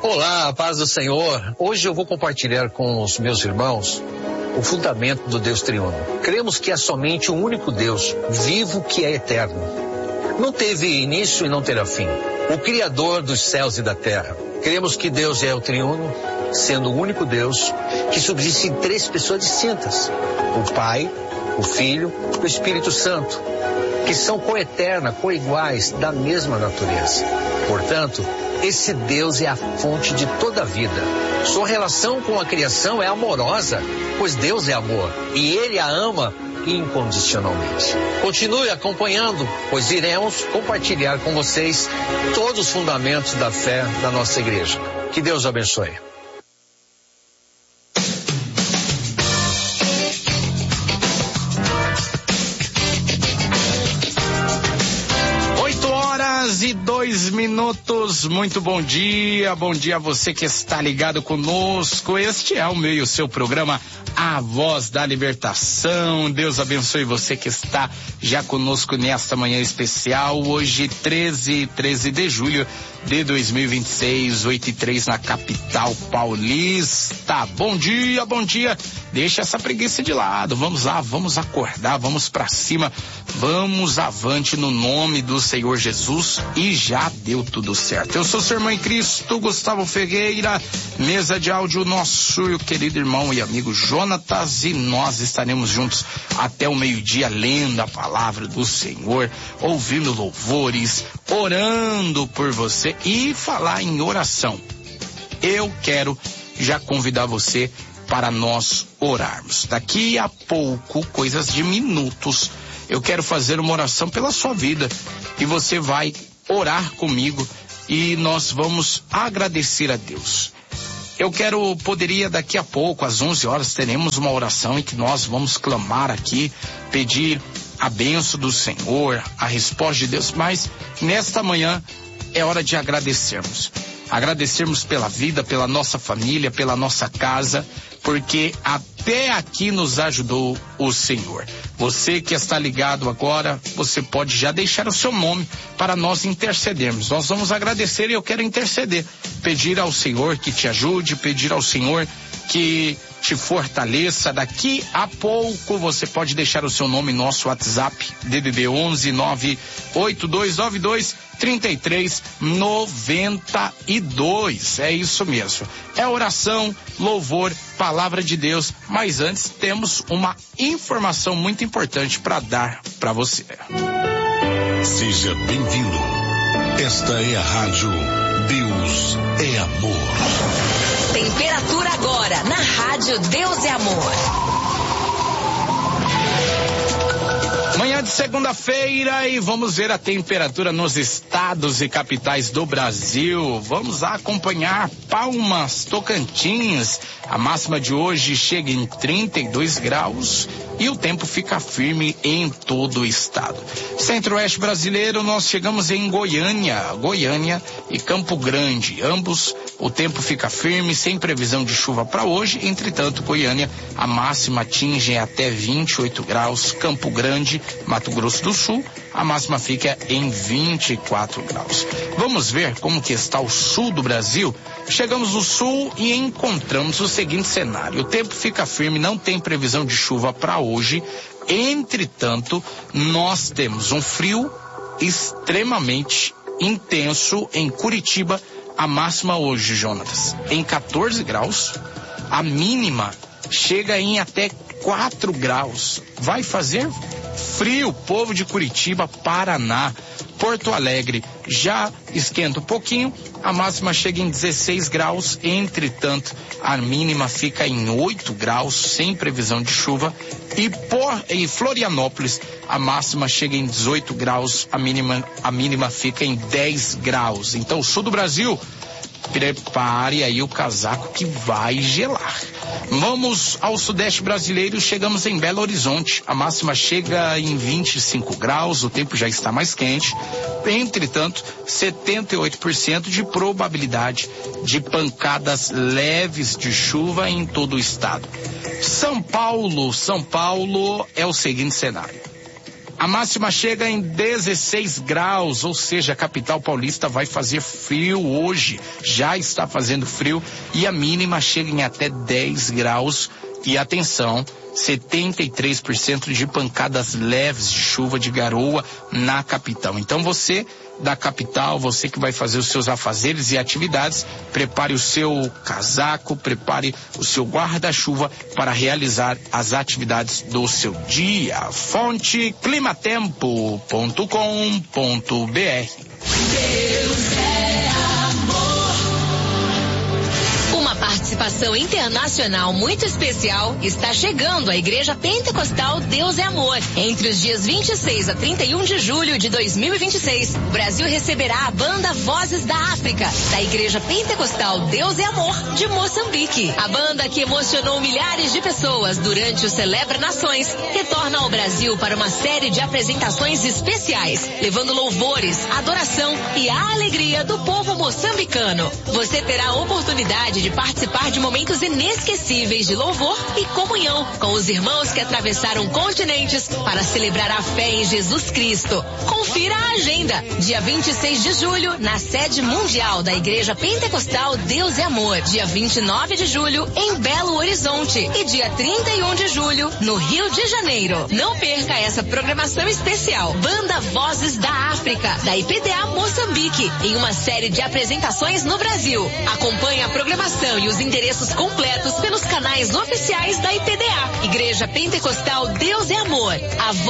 Olá, paz do Senhor. Hoje eu vou compartilhar com os meus irmãos o fundamento do Deus triuno. Cremos que é somente um único Deus, vivo, que é eterno. Não teve início e não terá fim. O Criador dos céus e da terra. Cremos que Deus é o triuno, sendo o único Deus que subsiste em 3 pessoas distintas. O Pai, o Filho e o Espírito Santo, que são coeterna, coiguais, da mesma natureza. Portanto, esse Deus é a fonte de toda a vida. Sua relação com a criação é amorosa, pois Deus é amor e Ele a ama incondicionalmente. Continue acompanhando, pois iremos compartilhar com vocês todos os fundamentos da fé da nossa igreja. Que Deus abençoe. E 2 minutos, muito bom dia a você que está ligado conosco. Este é o meu e o seu programa A Voz da Libertação. Deus abençoe você que está já conosco nesta manhã especial, hoje 13 de julho de 2026, 8h03 na capital paulista. Bom dia, deixa essa preguiça de lado, vamos lá, vamos acordar, vamos pra cima, vamos avante no nome do Senhor Jesus. E já deu tudo certo. Eu sou seu irmão em Cristo, Gustavo Ferreira, mesa de áudio, nosso querido irmão e amigo Jonatas, e nós estaremos juntos até o meio-dia, lendo a palavra do Senhor, ouvindo louvores, orando por você. E falar em oração, eu quero já convidar você para nós orarmos. Daqui a pouco, coisas de minutos, eu quero fazer uma oração pela sua vida e você vai orar comigo e nós vamos agradecer a Deus. Poderia daqui a pouco, às 11 horas, teremos uma oração em que nós vamos clamar aqui, pedir a bênção do Senhor, a resposta de Deus, mas nesta manhã é hora de agradecermos. Agradecermos pela vida, pela nossa família, pela nossa casa, porque até aqui nos ajudou o Senhor. Você que está ligado agora, você pode já deixar o seu nome para nós intercedermos. Nós vamos agradecer e eu quero interceder. Pedir ao Senhor que te ajude, pedir ao Senhor que te fortaleça. Daqui a pouco você pode deixar o seu nome no nosso WhatsApp, DDD 11 98292 3392. É isso mesmo. É oração, louvor, palavra de Deus. Mas antes temos uma informação muito importante para dar para você. Seja bem-vindo. Esta é a rádio Deus é Amor. Temperatura agora na rádio Deus é Amor. Manhã de segunda-feira e vamos ver a temperatura nos estados e capitais do Brasil. Vamos acompanhar Palmas, Tocantins. A máxima de hoje chega em 32 graus e o tempo fica firme em todo o estado. Centro-Oeste brasileiro, nós chegamos em Goiânia e Campo Grande. Ambos, o tempo fica firme, sem previsão de chuva para hoje. Entretanto, Goiânia, a máxima atinge até 28 graus. Campo Grande, Mato Grosso do Sul, a máxima fica em 24 graus. Vamos ver como que está o sul do Brasil? Chegamos no sul e encontramos o seguinte cenário. O tempo fica firme, não tem previsão de chuva para hoje. Entretanto, nós temos um frio extremamente intenso em Curitiba. A máxima hoje, Jonatas, em 14 graus. A mínima chega em até 4 graus. Vai fazer frio, povo de Curitiba, Paraná, Porto Alegre já esquenta um pouquinho, a máxima chega em 16 graus, entretanto a mínima fica em 8 graus, sem previsão de chuva, e em Florianópolis a máxima chega em 18 graus, a mínima fica em 10 graus. Então o sul do Brasil, prepare aí o casaco que vai gelar. Vamos ao sudeste brasileiro, chegamos em Belo Horizonte. A máxima chega em 25 graus, o tempo já está mais quente. Entretanto, 78% de probabilidade de pancadas leves de chuva em todo o estado. São Paulo é o seguinte cenário. A máxima chega em 16 graus, ou seja, a capital paulista vai fazer frio hoje. Já está fazendo frio e a mínima chega em até 10 graus. E atenção, 73% de pancadas leves de chuva de garoa na capital. Então você da capital, você que vai fazer os seus afazeres e atividades, prepare o seu casaco, prepare o seu guarda-chuva para realizar as atividades do seu dia. Fonte climatempo.com.br. Participação internacional muito especial está chegando à Igreja Pentecostal Deus é Amor. Entre os dias 26 a 31 de julho de 2026, o Brasil receberá a banda Vozes da África, da Igreja Pentecostal Deus é Amor de Moçambique. A banda que emocionou milhares de pessoas durante o Celebra Nações retorna ao Brasil para uma série de apresentações especiais, levando louvores, adoração e a alegria do povo moçambicano. Você terá a oportunidade de participar de momentos inesquecíveis de louvor e comunhão com os irmãos que atravessaram continentes para celebrar a fé em Jesus Cristo. Confira a agenda. Dia 26 de julho, na sede mundial da Igreja Pentecostal Deus é Amor. Dia 29 de julho, em Belo Horizonte. E dia 31 de julho, no Rio de Janeiro. Não perca essa programação especial. Banda Vozes da África, da IPDA Moçambique, em uma série de apresentações no Brasil. Acompanhe a programação e os endereços completos pelos canais oficiais da IPDA. Igreja Pentecostal Deus é Amor. A